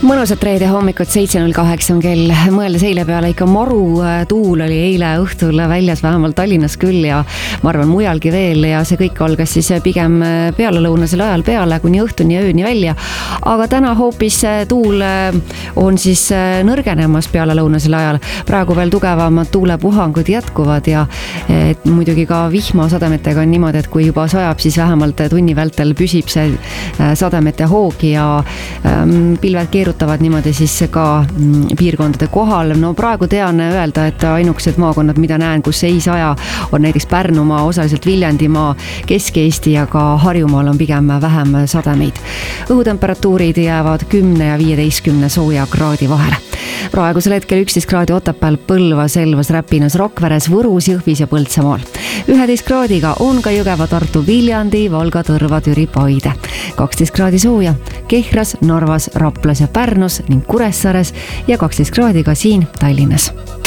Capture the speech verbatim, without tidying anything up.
Mõnusat reede hommikut, seitse null kaheksa on kell. Mõeldes eile peale, ikka maru tuul oli eile õhtul väljas, vähemalt Tallinnas küll ja ma arvan mujalgi veel ja see kõik algas siis pigem pealelõunasel ajal peale kuni õhtuni ja ööni välja. Aga täna hoopis tuul on siis nõrgenemas pealelõunasel ajal. Praegu veel tugevamad tuulepuhangud jätkuvad ja et muidugi ka vihmasademetega on niimoodi, et kui juba sajab, siis vähemalt tunni vältel püsib see sademete hoog ja pilved keerutavad niimoodi siis ka piirkondade kohal. No praegu tean öelda, et ainukesed maakonnad, mida näen, kus ei saja, on näiteks Pärnumaa, osaliselt Viljandimaa, Kesk-Eesti ja ka Harjumaal on pigem vähem sademeid. Õhutemperatuurid jäävad kümne ja viieteistkümne sooja kraadi vahele. Praegusel hetkel üksteist kraadi Otepääl, Põlvas, Elvas, Räpinas, Rakveres, Võrus, Jõhvis ja Põltsamaal. üheteist kraadiga on ka Jõgeva, Tartu, Viljandi, Valga, Tõrva, Türi, Paide. kaksteist kraadi sooja Kehras, Narvas, Raplas ja Pärnus ning Kuressaares ja kaksteist kraadiga siin Tallinnas.